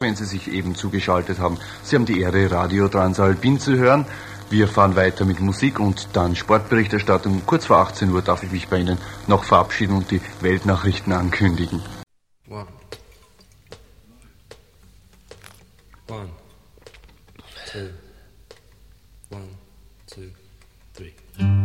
Wenn Sie sich eben zugeschaltet haben, Sie haben die Ehre, Radio Transalpin zu hören. Wir fahren weiter mit Musik und dann Sportberichterstattung. Kurz vor 18 Uhr darf ich mich bei Ihnen noch verabschieden und die Weltnachrichten ankündigen. One. One. Two. One, two, three.